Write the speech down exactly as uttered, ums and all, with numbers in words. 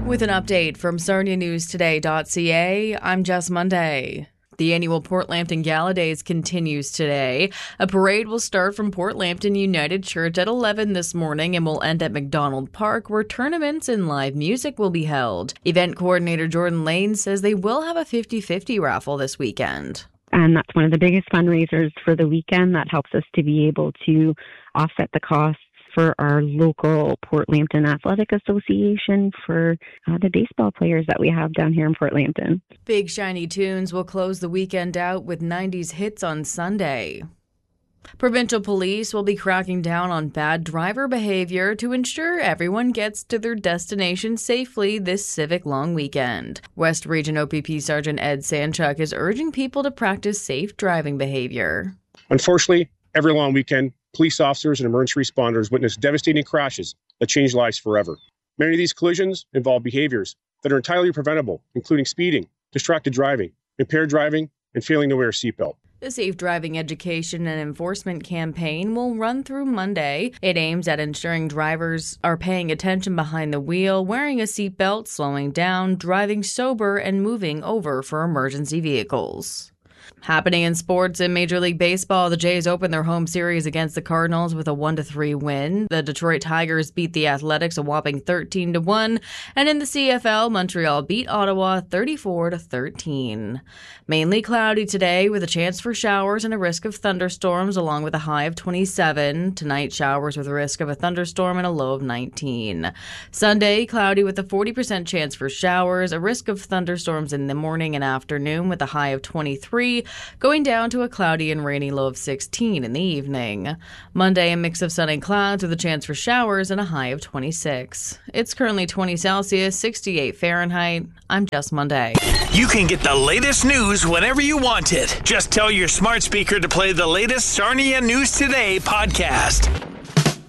With an update from Sarnia News Today dot C A, I'm Jess Monday. The annual Port Lambton Gala Days continues today. A parade will start from Port Lambton United Church at eleven this morning and will end at McDonald Park, where tournaments and live music will be held. Event coordinator Jordan Lane says they will have a fifty-fifty raffle this weekend. And that's one of the biggest fundraisers for the weekend. That helps us to be able to offset the costs for our local Port Lambton Athletic Association for uh, the baseball players that we have down here in Port Lambton. Big Shiny Tunes will close the weekend out with nineties hits on Sunday. Provincial police will be cracking down on bad driver behavior to ensure everyone gets to their destination safely this civic long weekend. West Region O P P Sergeant Ed Sanchuk is urging people to practice safe driving behavior. Unfortunately, every long weekend, police officers and emergency responders witness devastating crashes that change lives forever. Many of these collisions involve behaviors that are entirely preventable, including speeding, distracted driving, impaired driving, and failing to wear a seatbelt. The Safe Driving Education and Enforcement campaign will run through Monday. It aims at ensuring drivers are paying attention behind the wheel, wearing a seatbelt, slowing down, driving sober, and moving over for emergency vehicles. Happening in sports in Major League Baseball, the Jays opened their home series against the Cardinals with a one to three win. The Detroit Tigers beat the Athletics a whopping thirteen to one, and in the C F L, Montreal beat Ottawa thirty-four to thirteen. Mainly cloudy today with a chance for showers and a risk of thunderstorms, along with a high of twenty-seven. Tonight, showers with a risk of a thunderstorm and a low of nineteen. Sunday, cloudy with a forty percent chance for showers, a risk of thunderstorms in the morning and afternoon with a high of twenty-three. Going down to a cloudy and rainy low of sixteen in the evening. Monday, a mix of sun and clouds with a chance for showers and a high of twenty-six. It's currently twenty Celsius, sixty-eight Fahrenheit. I'm Jess Monday. You can get the latest news whenever you want it. Just tell your smart speaker to play the latest Sarnia News Today podcast.